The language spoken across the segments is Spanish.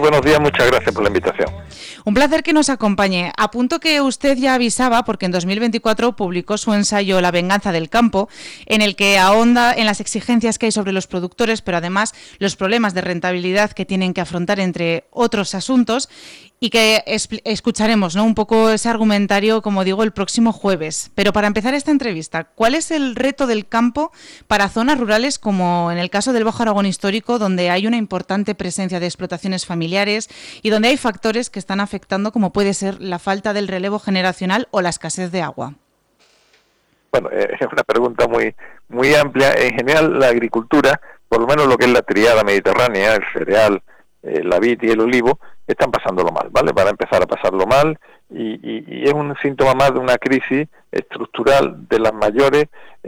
buenos días, muchas gracias por la invitación. Un placer que nos acompañe. Apunto que usted ya avisaba, porque en 2024 publicó su ensayo La venganza del campo, en el que ahonda en las exigencias que hay sobre los productores, pero además los problemas de rentabilidad que tienen que afrontar, entre otros asuntos, y que escucharemos, ¿no?, un poco ese argumentario, como digo, el próximo jueves. Pero para empezar esta entrevista, ¿cuál es el reto del campo para zonas rurales como en el caso del Bajo Aragón histórico, donde hay una importante presencia de explotaciones familiares y donde hay factores que están afectando, como puede ser la falta del relevo generacional o la escasez de agua? Bueno, es una pregunta muy amplia. En general, la agricultura, por lo menos lo que es la tríada mediterránea, el cereal, la vid y el olivo, están pasándolo mal, ¿vale? Van a empezar a pasarlo mal y es un síntoma más de una crisis estructural de las mayores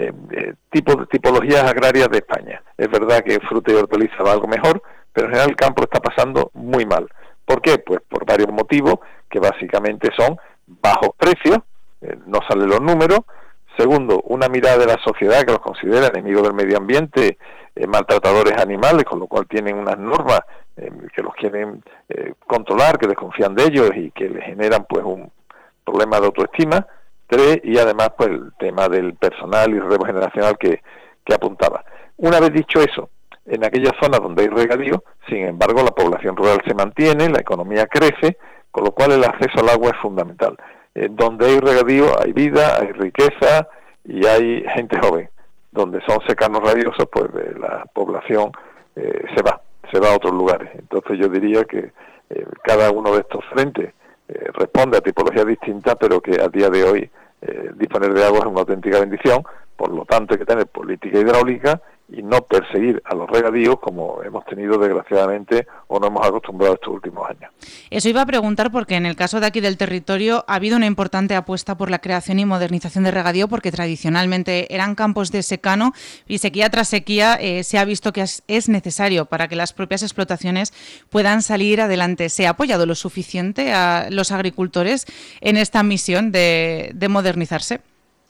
tipologías agrarias de España. Es verdad que fruta y hortaliza va algo mejor, pero en general el campo está pasando muy mal. ¿Por qué? Pues por varios motivos, que básicamente son bajos precios, no salen los números. Segundo, una mirada de la sociedad que los considera enemigos del medio ambiente, maltratadores animales, con lo cual tienen unas normas que los quieren controlar, que desconfían de ellos y que les generan pues un problema de autoestima. Tres, y además pues el tema del personal y relevo generacional que apuntaba. Una vez dicho eso, en aquellas zonas donde hay regadío, sin embargo la población rural se mantiene, la economía crece, con lo cual el acceso al agua es fundamental. Donde hay regadío hay vida, hay riqueza y hay gente joven. Donde son secanos radiosos, pues la población se va a otros lugares. Entonces yo diría que cada uno de estos frentes responde a tipologías distintas, pero que a día de hoy disponer de agua es una auténtica bendición. Por lo tanto hay que tener política hidráulica y no perseguir a los regadíos como hemos tenido desgraciadamente o no hemos acostumbrado estos últimos años. Eso iba a preguntar, porque en el caso de aquí del territorio ha habido una importante apuesta por la creación y modernización de regadío, porque tradicionalmente eran campos de secano y sequía tras sequía se ha visto que es necesario para que las propias explotaciones puedan salir adelante. ¿Se ha apoyado lo suficiente a los agricultores en esta misión de modernizarse?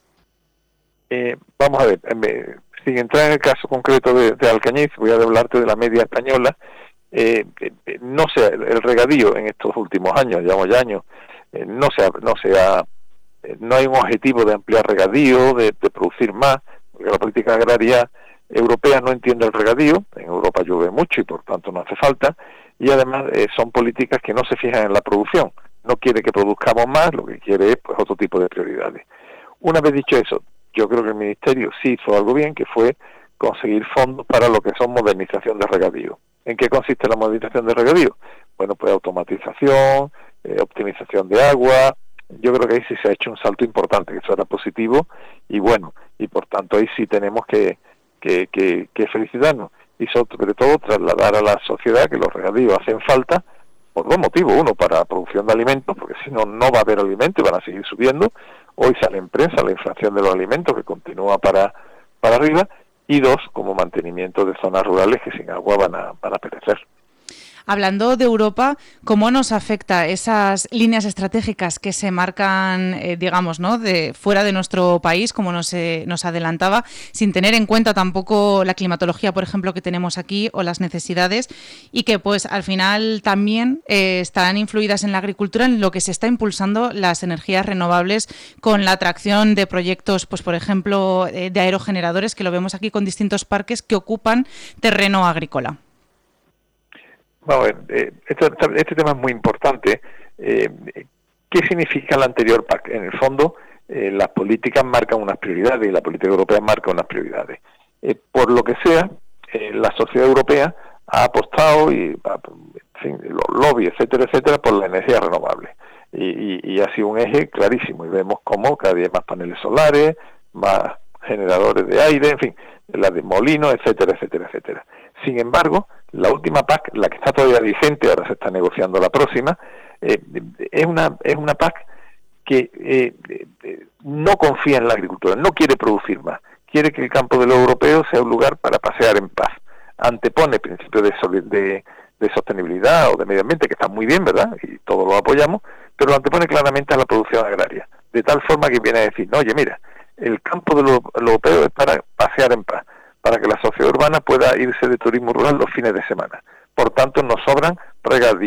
Vamos a ver, sin entrar en el caso concreto de Alcañiz, voy a hablarte de la media española. No el regadío en estos últimos años, llevamos ya años, no hay un objetivo de ampliar regadío, de producir más, porque la política agraria europea no entiende el regadío. En Europa llueve mucho y por tanto no hace falta, y además son políticas que no se fijan en la producción, no quiere que produzcamos más, lo que quiere es pues otro tipo de prioridades. Una vez dicho eso, yo creo que el Ministerio sí hizo algo bien, que fue conseguir fondos para lo que son modernización de regadío. ¿En qué consiste la modernización de regadío? Bueno, pues automatización, optimización de agua. Yo creo que ahí sí se ha hecho un salto importante, que eso era positivo, y bueno, y por tanto ahí sí tenemos que felicitarnos. Y sobre todo trasladar a la sociedad que los regadíos hacen falta por dos motivos. Uno, para producción de alimentos, porque si no, no va a haber alimentos y van a seguir subiendo. Hoy sale en prensa la inflación de los alimentos, que continúa para arriba. Y dos, como mantenimiento de zonas rurales que sin agua van a perecer. Hablando de Europa, ¿cómo nos afecta esas líneas estratégicas que se marcan, digamos, ¿no?, de fuera de nuestro país, como nos adelantaba, sin tener en cuenta tampoco la climatología, por ejemplo, que tenemos aquí, o las necesidades, y que pues al final también están influidas en la agricultura, en lo que se está impulsando las energías renovables, con la atracción de proyectos, pues por ejemplo, de aerogeneradores, que lo vemos aquí con distintos parques que ocupan terreno agrícola? Vamos a ver, este tema es muy importante. ¿Qué significa la anterior PAC? En el fondo, las políticas marcan unas prioridades y la política europea marca unas prioridades. Por lo que sea, la sociedad europea ha apostado, y en fin, los lobbies, etcétera, por la energía renovable. Y ha sido un eje clarísimo. Y vemos cómo cada día hay más paneles solares, más generadores de aire, en fin, las de molinos, etcétera. Sin embargo, la última PAC, la que está todavía vigente, ahora se está negociando la próxima, es una PAC que no confía en la agricultura, no quiere producir más, quiere que el campo de los europeos sea un lugar para pasear en paz. Antepone principios de sostenibilidad o de medio ambiente, que están muy bien, ¿verdad?, y todos lo apoyamos, pero lo antepone claramente a la producción agraria, de tal forma que viene a decir, no, oye, mira, el campo de los europeos es para pasear en paz, para que la sociedad urbana pueda irse de turismo rural los fines de semana. Por tanto, nos sobran regadíos.